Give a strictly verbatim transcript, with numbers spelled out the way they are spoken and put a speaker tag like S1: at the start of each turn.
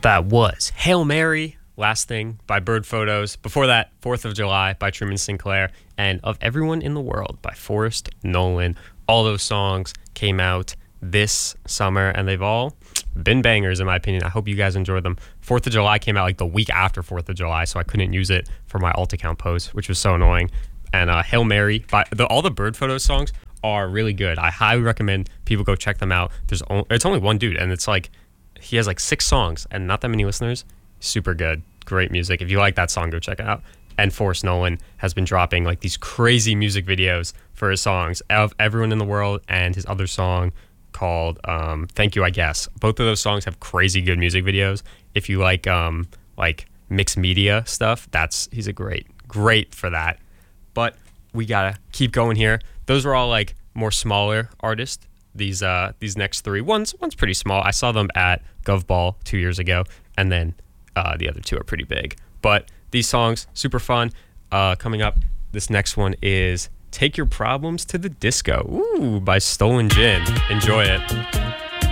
S1: That was Hail Mary, Last Thing by Bird Photos. Before that, fourth of July by Truman Sinclair, and Of Everyone in the World by Forrest Nolan. All those songs came out this summer, and they've all been bangers, in my opinion. I hope you guys enjoyed them. fourth of July came out like the week after fourth of July, so I couldn't use it for my alt account post, which was so annoying. And uh, Hail Mary, by the, all the Bird Photos songs are really good. I highly recommend people go check them out. There's only, it's only one dude, and it's like he has like six songs and not that many listeners. Super good, great music. If you like that song, go check it out. And Forrest Nolan has been dropping like these crazy music videos for his songs, Of Everyone in the World and his other song called um, Thank You, I Guess. Both of those songs have crazy good music videos. If you like um, like mixed media stuff, that's he's a great, great for that. But we gotta keep going here. Those were all like more smaller artists. These uh these next three, one's one's pretty small. I saw them at GovBall two years ago, and then uh, the other two are pretty big. But these songs super fun. Uh, coming up, this next one is "Take Your Problems to the Disco" Ooh, by Stolen Gin. Enjoy it.